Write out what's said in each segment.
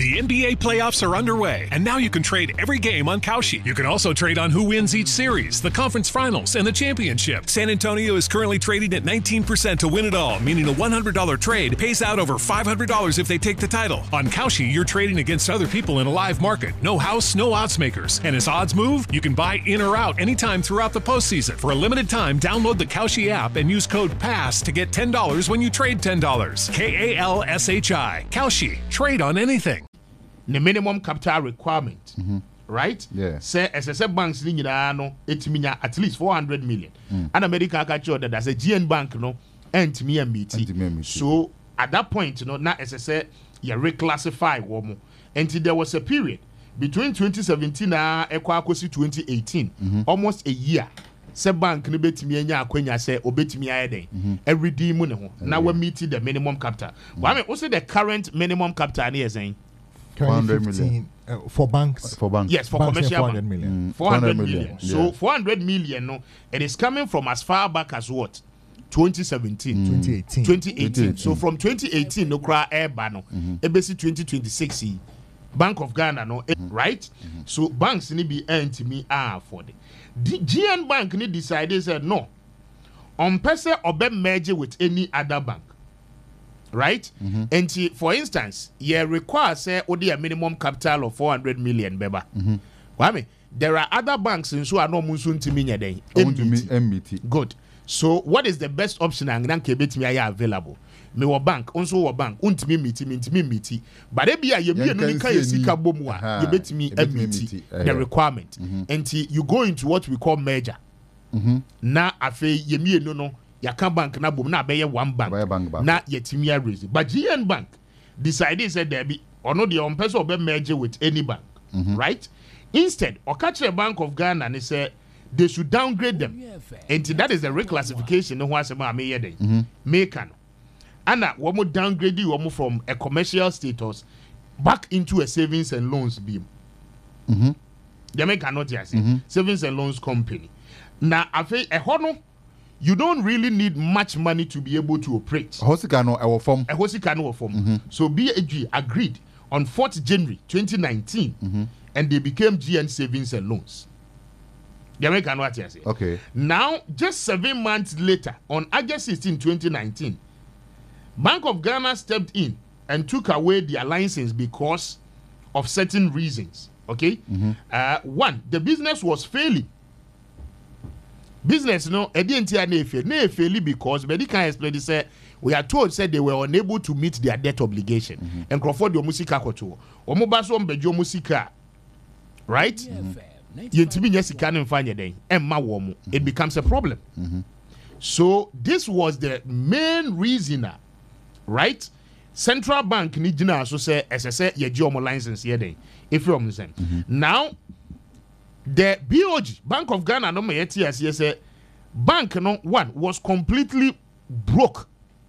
The NBA playoffs are underway, and now you can trade every game on Kalshi. You can also trade on who wins each series, the conference finals, and the championship. San Antonio is currently trading at 19% to win it all, meaning a $100 trade pays out over $500 if they take the title. On Kalshi, you're trading against other people in a live market. No house, no odds makers. And as odds move, you can buy in or out anytime throughout the postseason. For a limited time, download the Kalshi app and use code PASS to get $10 when you trade $10. KALSHI. Kalshi. Trade on anything. The minimum capital requirement, right? Yeah. Say SSF banks ni nyina no etiminya at least 400 million. And America catch you that as a GN bank no entimi meet. So at that point, na SSF you reclassify womo. Until there was a period between 2017 and 2018, almost a year. Say bank ni betimi anya akwanya say obetimi ayeden. Every day mu ne ho. Now we meet the minimum capital. But I mean also the current minimum capital ni saying 400 million for banks. For banks. Yes, for banks commercial 400 million. 400 million. Yeah. So 400 million, no, it is coming from as far back as what? 2017. 2018. So from 2018, no cry air bano. ABC 2026. Bank of Ghana, no, right? So banks need be earned to me for the GN Bank need decided said no. On person or be merge with any other bank. Right? And for instance, you require say only a minimum capital of 400 million beba. I mean, there are other banks in so are no munsun to me MBT. Good. So what is the best option and then kebet me available? Me wa bank, also wa bank, untimi meet. But if you be no ka sika bomwa, you bet me MBT the requirement. And you go into what we call merger. Na afi yemi no Yaka bank na boom na beye one bank na yetimia raise. But GN Bank decided said there be or no the on person or be merge with any bank, right? Instead, or catch a Bank of Ghana and they said they should downgrade them. And that is the reclassification no one say me yede. Make an Anna one more downgrade you one from a commercial status back into a savings and loans beam. They make cannot savings and loans company. Now I feel a hono. You don't really need much money to be able to operate. Hosikano our form. A Hosikano form. So BAG agreed on 4th January 2019 and they became GN Savings and Loans. The American what you say. Okay. Now, just 7 months later, on August 16, 2019, Bank of Ghana stepped in and took away their license because of certain reasons. Okay? One, the business was failing. Business, fail because Medical explained said we are told said they were unable to meet their debt obligation. And Crawford your musika koto. Omobaso mbejo musika. Right? Yentimi nyesika nfanya den. Emma womu. It becomes a problem. So this was the main reason, right? Central Bank ni jina so say SSA ye omo license ye den. If you understand. Now the BOG, Bank of Ghana, no me say bank no one was completely broke.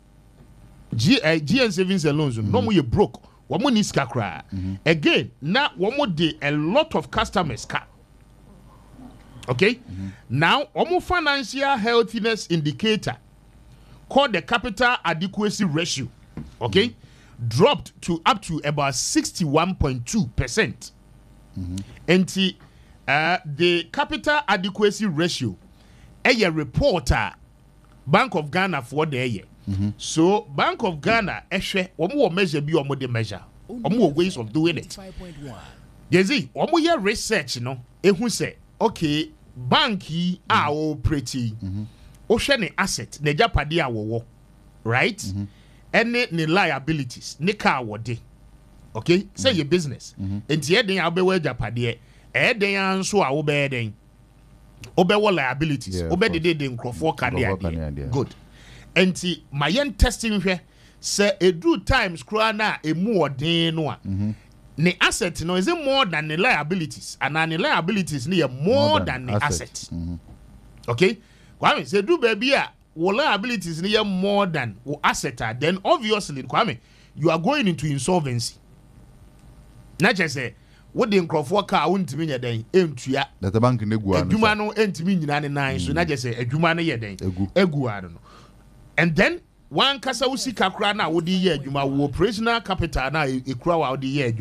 GN Savings and Loans, no more you broke. One more niska cry. Again, now one more day a lot of customers car. Okay? Now, one more financial healthiness indicator called the capital adequacy ratio. Okay? Dropped to up to about 61.2%. And the capital adequacy ratio a reporter Bank of Ghana for the year. So Bank of Ghana one measure be on the measure more ways of doing it. You see, one more research who say okay bank yi are pretty ocean asset ne japade awo right any ne liabilities ne car wode okay say your business and here den abewe japade den anso a wo be den obewo liabilities obe de nkrofo card good enti mayen testing hwe say edu times kra na emu odin no a ne asset no is it more than the liabilities and the liabilities ne more than the asset okay Kwame say do baby a wo liabilities ne more than wo asset then obviously Kwame you are going into insolvency na just say what the nkrofo ka wontimi nya den entua that the bank ne gu anu adwuma no entimi nyina ne nan so na just say adwuma no ye den egu anu no and then one kasa usika kra na wodi ye adwuma wo operational capital na ekura wa wodi ye